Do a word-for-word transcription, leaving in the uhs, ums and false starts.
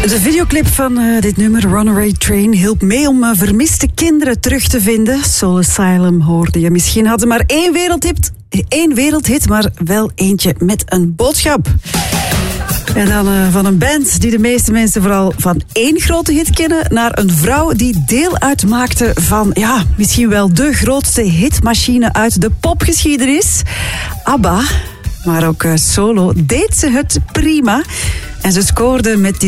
De videoclip van uh, dit nummer, Runaway Train, hielp mee om uh, vermiste kinderen terug te vinden. Soul Asylum hoorde je. Misschien hadden maar één wereldhit, één wereldhit, maar wel eentje met een boodschap. En dan uh, van een band die de meeste mensen vooral van één grote hit kennen, naar een vrouw die deel uitmaakte van, ja, misschien wel de grootste hitmachine uit de popgeschiedenis. ABBA, maar ook uh, solo deed ze het prima. En ze scoorde met die